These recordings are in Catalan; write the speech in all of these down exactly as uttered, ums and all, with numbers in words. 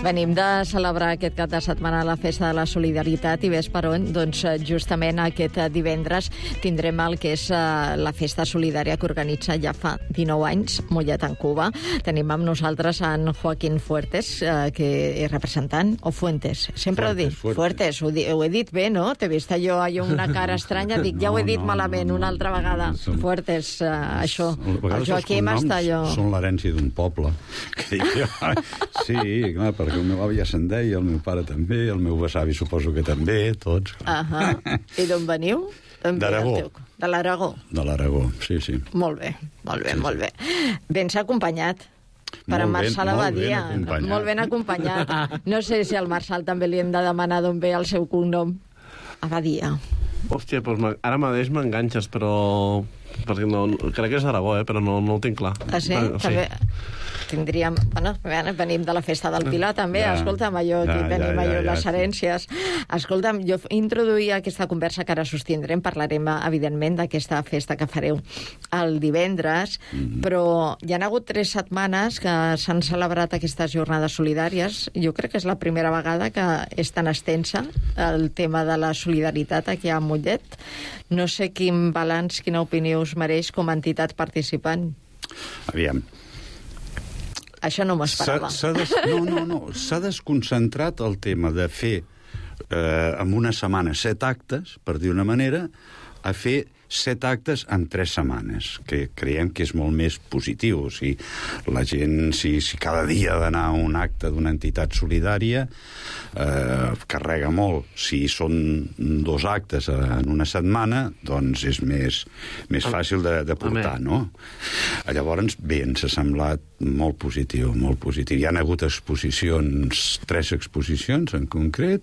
Venim de celebrar aquest cap de setmana la Festa de la Solidaritat i ves per on, doncs justament aquest divendres tindrem el que és la festa solidària que organitza ja fa dinou anys Mollet en Cuba. Tenim amb nosaltres en Joaquín Fuertes, que és representant, o Fuentes, sempre Fuertes, ho dic. Fuertes, Fuertes ho, di ho he dit bé, no? T'he vist jo allò una cara estranya, dic, ja ho he dit no, malament no, no, una altra vegada. Som... Fuertes, uh, això. El Joaquim està allò... Són l'herència d'un poble. Que dic jo, sí, clar, perquè el meu avi ja se'n deia, el meu pare també, el meu besavi suposo que també, tots. Uh -huh. I d'on veniu? D'Aragó. De l'Aragó. De l'Aragó, sí, sí. Molt bé, molt bé, sí, molt bé. Ben s'ha acompanyat per molt en Marçal ben, Abadia. Molt ben acompanyat. Molt ben acompanyat. No sé si al Marçal també li hem de demanar d'on ve el seu cognom. Abadia. Hòstia, doncs ara mateix m'enganxes, però... perquè no, crec que és d'Aragó, eh? Però no, no ho tinc clar. Ah, sí? Però, també tindríem... Bueno, venim de la festa del Pilar, també. Ja, escolta'm, allò, aquí ja, tenim ja, allò, ja, ja, les herències. Sí. Escolta'm, jo introduïa aquesta conversa que ara sostindrem, parlarem, evidentment, d'aquesta festa que fareu el divendres, mm-hmm. però hi ha hagut tres setmanes que s'han celebrat aquestes jornades solidàries. Jo crec que és la primera vegada que és tan extensa el tema de la solidaritat aquí a Mollet. No sé quin balanç, quina opinió us mereix com a entitat participant. Aviam. Això no m'ho esperava. Des... No, no, no. S'ha desconcentrat el tema de fer eh, en una setmana set actes, per dir una manera, a fer set actes en tres setmanes, que creiem que és molt més positiu. O sigui, la gent, si, si cada dia ha d'anar a un acte d'una entitat solidària, eh, carrega molt. Si són dos actes en una setmana, doncs és més, més fàcil de, de portar, no? Llavors, bé, ens ha semblat molt positiu, molt positiu. Hi ha hagut exposicions, tres exposicions en concret,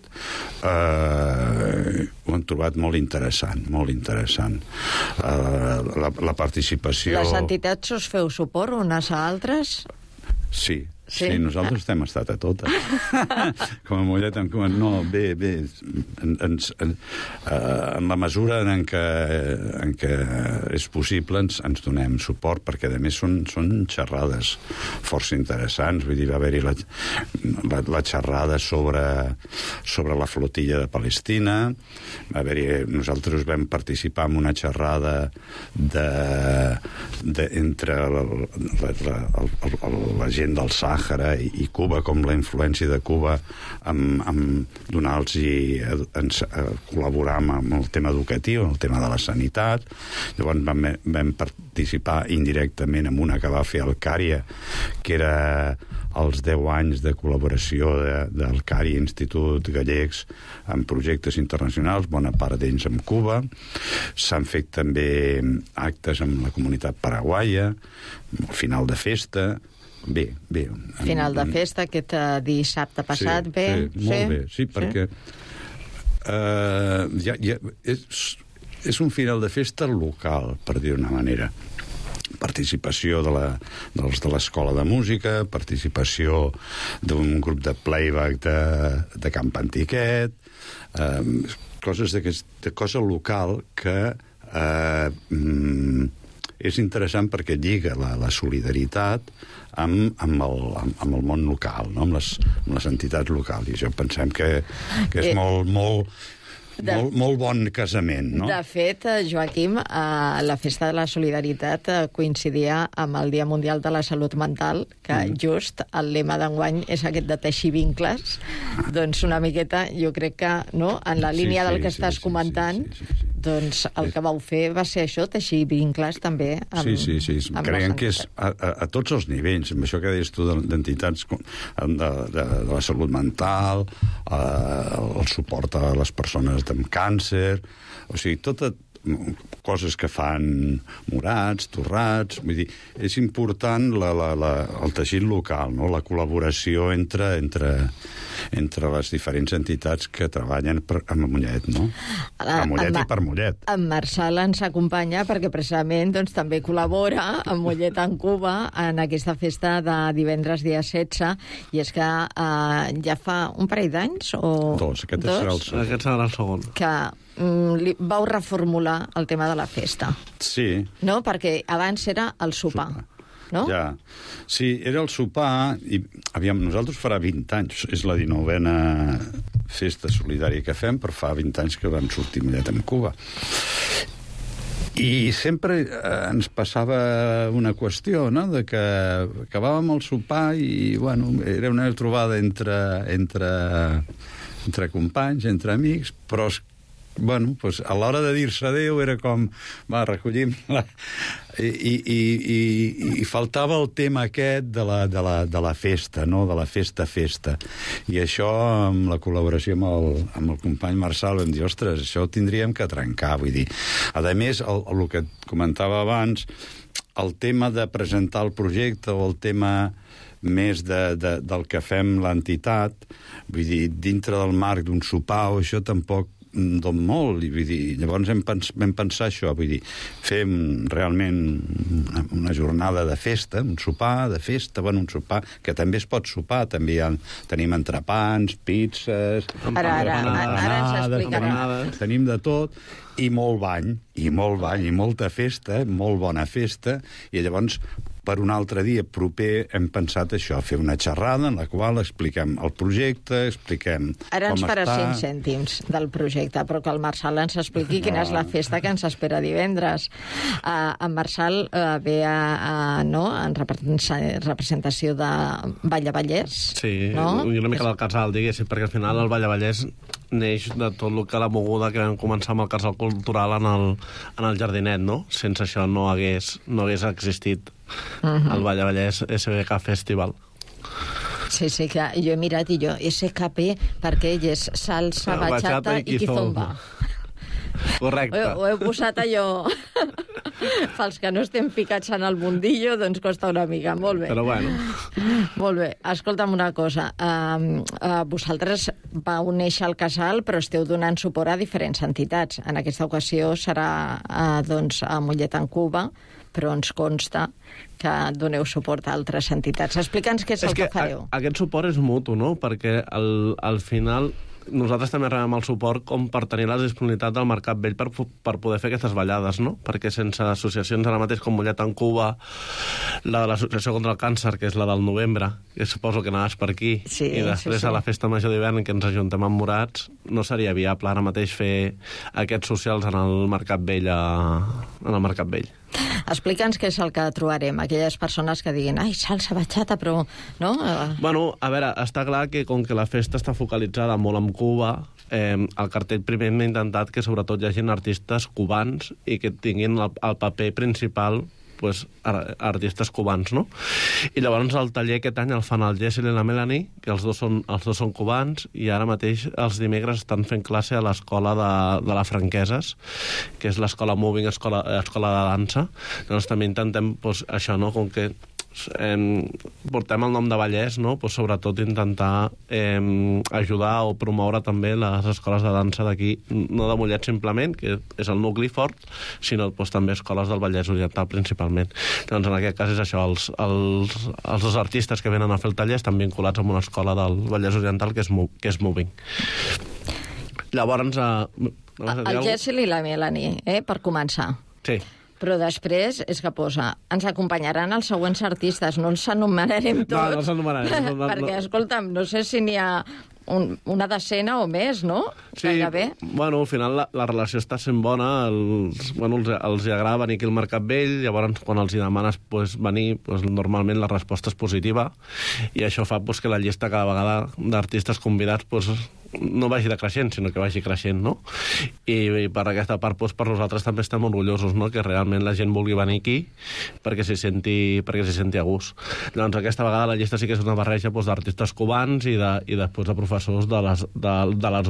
eh, ho han trobat molt interessant, molt interessant. Uh, la, la participació... Les entitats us feu suport unes a altres? Sí, sí, sí, nosaltres ah. hem estat a totes. Com a Mollet, en, no, bé, bé, en, en, en, en la mesura en què, en què és possible ens, ens donem suport, perquè a més són, són xerrades força interessants. Vull dir, va haver-hi la, la, la xerrada sobre, sobre la flotilla de Palestina, va haver-hi, nosaltres vam participar en una xerrada de, de, entre la, la, la, la, la gent del Sàhara i Cuba, com la influència de Cuba amb, amb donar-los i ens, col·laborar amb el tema educatiu, el tema de la sanitat. Llavors vam, vam participar indirectament en una que va fer el Cària, que era els deu anys de col·laboració de, del Cària Institut Gallecs en projectes internacionals, bona part d'ells amb Cuba. S'han fet també actes amb la comunitat paraguaia, al final de festa. Bé, bé. Final de festa, aquest uh, dissabte passat, sí, bé? Sí, molt sí? bé, sí, perquè sí? Uh, ja, ja, és, és un final de festa local, per dir d'una manera. Participació de la, dels de l'Escola de Música, participació d'un grup de playback de, de Camp Antiquet, uh, coses de cosa local que uh, mm, és interessant perquè lliga la, la solidaritat amb, amb, el, amb, amb el món local, no? amb, les, amb les entitats locals. I això pensem que, que és eh, molt, molt, de, molt, molt bon casament. No? De fet, Joaquim, eh, la Festa de la Solidaritat eh, coincidia amb el Dia Mundial de la Salut Mental, que mm. just el lema d'enguany és aquest de teixir vincles. Doncs una miqueta, jo crec que, no?, en la línia sí, sí, del que sí, estàs sí, comentant, sí, sí, sí, sí. doncs el que vau fer va ser això, teixir vincles també amb, sí, sí, sí. Creiem que és a, a, a tots els nivells, amb això que deies tu d'entitats de, de, de la salut mental, eh, el suport a les persones amb càncer, o sigui, tota coses que fan Morats, Torrats, vull dir, és important la, la, la, el teixit local, no? La col·laboració entre, entre, entre les diferents entitats que treballen per, a Mollet, no? A Mollet i per Mollet. En Marçal ens acompanya perquè precisament doncs, també col·labora amb Mollet en Cuba en aquesta festa de divendres dia setze, i és que eh, ja fa un parell d'anys o... Dos, aquest serà el segon. Aquest serà el segon. Que li vau reformular el tema de la festa. Sí. No? Perquè abans era el sopar. sopar. no? Ja. Sí, era el sopar, i, aviam, nosaltres farà vint anys, és la dinovena festa solidària que fem, però fa vint anys que vam sortir Mollet amb Cuba. I sempre eh, ens passava una qüestió, no?, de que acabàvem el sopar i, bueno, era una trobada entre, entre, entre companys, entre amics, però, bueno, pues, a l'hora de dir-se adéu era com, va, recollim la... I, i, i, i faltava el tema aquest de la, de la, de la festa, no?, de la festa-festa. I això, amb la col·laboració amb el, amb el company Marçal, vam dir, ostres, això ho tindríem que trencar, vull dir. A més, el, el que comentava abans, el tema de presentar el projecte o el tema més de, de, del que fem l'entitat, vull dir, dintre del marc d'un sopar o això tampoc d'on molt, i vull dir, llavors hem pens vam pensar això, vull dir, fem realment una, una jornada de festa, un sopar de festa, bueno, un sopar que també es pot sopar, també hi ha, tenim entrepans, pizzas, ara, ara, ara, ara ens explicarà. Tenim de tot, i molt bany, i molt bany, i molta festa, molt bona festa, i llavors per un altre dia proper hem pensat això, fer una xerrada en la qual expliquem el projecte, expliquem Ara ens com farà està. cinc cèntims del projecte, però que el Marçal ens expliqui quina és la festa que ens espera divendres. Uh, en Marçal uh, ve a, a, no, en representació de Vall de Vallès. Sí, no? una mica del casal, diguéssim, perquè al final el Vall de Vallès neix de tot el que la moguda que vam començar amb el casal cultural en el, en el Jardinet, no? Sense això no hagués, no hagués existit uh-huh. el Vall de Vallès S B K Festival. Sí, sí, que jo he mirat i jo, S K P, perquè ell és salsa, bachata i kizomba. Correcte. Ho, ho he posat allò... Pels que no estem ficats en el mundillo, doncs costa una mica. Molt bé. Però bueno. Molt bé. Escolta'm una cosa. Uh, uh, vosaltres vau néixer al casal, però esteu donant suport a diferents entitats. En aquesta ocasió serà uh, doncs, a Mollet en Cuba, però ens consta que doneu suport a altres entitats. Explica'ns què és, és el que, que fareu. A, aquest suport és mutu, no? Perquè al, al final nosaltres també rebem el suport com per tenir la disponibilitat del Mercat Vell per, per poder fer aquestes ballades, no? Perquè sense associacions ara mateix com Mollet en Cuba, la de l'Associació contra el Càncer, que és la del novembre, que suposo que anaves per aquí, sí, i després sí, sí. a la Festa Major d'hivern que ens ajuntem amb Morats, no seria viable ara mateix fer aquests socials en el Mercat Vell a, en el Mercat Vell. Explica'ns què és el que trobarem, aquelles persones que diguin ai, salsa, bachata, però... no? Bueno, a veure, està clar que com que la festa està focalitzada molt en Cuba, eh, el cartell primer hem intentat que sobretot hi hagi artistes cubans i que tinguin el, el paper principal pues, artistes cubans, no? I llavors el taller aquest any el fan el Jessel i la Melanie, que els dos són, els dos són cubans, i ara mateix els dimecres estan fent classe a l'escola de, de la Franqueses, que és l'escola Moving, escola, escola de dansa. Llavors també intentem, pues, això, no?, com que eh, portem el nom de Vallès, no?, pues, sobretot intentar eh, ajudar o promoure també les escoles de dansa d'aquí, no de Mollet simplement, que és el nucli fort, sinó pues, també escoles del Vallès Oriental principalment. Doncs en aquest cas és això, els, els, els dos artistes que venen a fer el taller estan vinculats amb una escola del Vallès Oriental que és, que és Moving. Llavors... Eh, el Jessel i la Melanie, eh, per començar. Sí. Però després és que posa, ens acompanyaran els següents artistes, no els anomenarem tots. No, no els anomenarem. No, no, perquè, escolta'm, no sé si n'hi ha un, una decena o més, no? Sí, gairebé. Bueno, al final la, la relació està sent bona, els, bueno, els, els agrada venir aquí al Mercat Vell, llavors quan els hi demanes pues, venir, pues, normalment la resposta és positiva, i això fa pues, que la llista cada vegada d'artistes convidats pues, no vagi decreixent, sinó que vagi creixent, no? I, i per aquesta part, doncs, per nosaltres també estem orgullosos, no?, que realment la gent vulgui venir aquí perquè s'hi senti, perquè s'hi senti a gust. Llavors, aquesta vegada la llista sí que és una barreja doncs, d'artistes cubans i de, i després de professors de les, de, de les